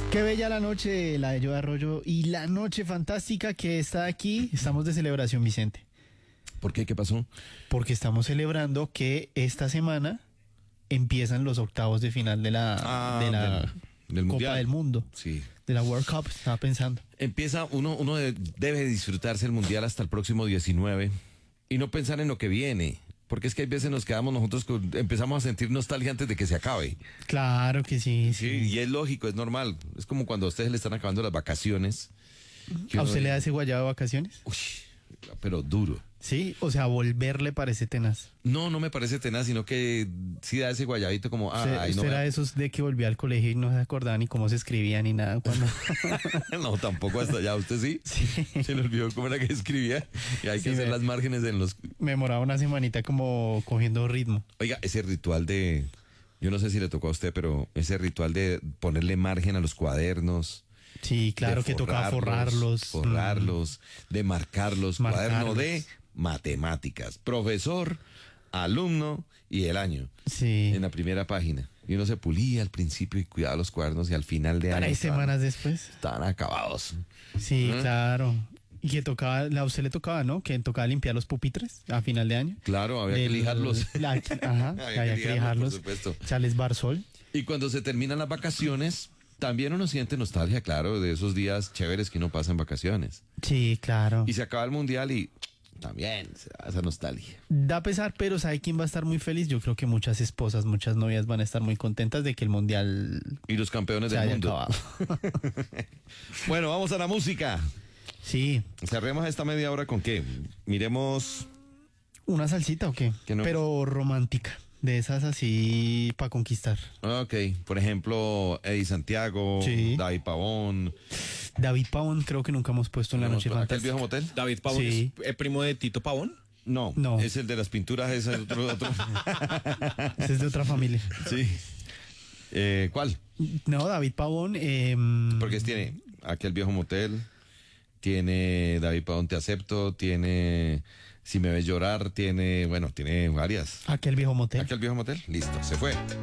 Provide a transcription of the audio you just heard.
Qué bella la noche, la de Joe Arroyo, y la noche fantástica que está aquí. Estamos de celebración, Vicente, ¿Por qué? ¿Qué pasó? porque estamos celebrando que esta semana empiezan los octavos de final de la del Copa Mundial. del Mundo, Sí. de la World Cup, estaba pensando. Empieza, debe disfrutarse el Mundial hasta el próximo 19 y no pensar en lo que viene. Porque es que hay veces nos quedamos nosotros, empezamos a sentir nostalgia antes de que se acabe. Claro que sí, Sí, sí. y es lógico, es normal. Es como cuando a ustedes le están acabando las vacaciones. que ¿A uno usted le da dice, ese guayabo de vacaciones? Uy, pero duro. Sí, o sea, volverle parece tenaz. No me parece tenaz, sino que sí da ese guayabito como, Usted no, era de esos de que volvía al colegio y no se acordaba ni cómo se escribía ni nada cuando... no, tampoco hasta allá. ¿Usted sí? Sí. Se le olvidó cómo era que escribía y hay Sí, que hacer las márgenes en los... Me demoraba una semanita como cogiendo ritmo. Oiga, ese ritual de... Yo no sé si le tocó a usted, pero ese ritual de ponerle margen a los cuadernos... Sí, claro de que tocaba forrarlos. Forrarlos, de marcarlos, cuaderno Marcarlos. de matemáticas. Profesor, alumno y el año. Sí. En la primera página. Y uno se pulía al principio y cuidaba los cuadernos y al final de año 3 semanas después. estaban acabados. Sí, claro. Y que tocaba, a usted le tocaba, ¿no? Que tocaba limpiar los pupitres a final de año. Claro, había que lijarlos. Ajá, había que lijarlos. Por supuesto. Echarles barsol. Y cuando se terminan las vacaciones, también uno siente nostalgia, claro, de esos días chéveres que uno pasa en vacaciones. Sí, claro. Y se acaba el mundial y también se da esa nostalgia. Da pesar, pero ¿sabe quién va a estar muy feliz? Yo creo que muchas esposas, muchas novias van a estar muy contentas de que el mundial Y los campeones se del haya mundo. acabado. Bueno, vamos a la música. Sí. Cerremos esta media hora con qué. Miremos. ¿Una salsita o qué? Que no- Pero romántica. De esas así para conquistar. Ok, por ejemplo, Eddie Santiago, Sí. David Pavón. David Pavón creo que nunca hemos puesto en la noche ¿Aquel fantástica. viejo motel? David Pavón Sí. es primo de Tito Pavón. No, No. es el de las pinturas, ese es otro. Ese es de otra familia. Sí. ¿Cuál? No, David Pavón. Porque tiene Aquel viejo motel, tiene David Pavón Te acepto, tiene Si me ves llorar, tiene varias. Aquel viejo motel. Aquel viejo motel, listo, se fue.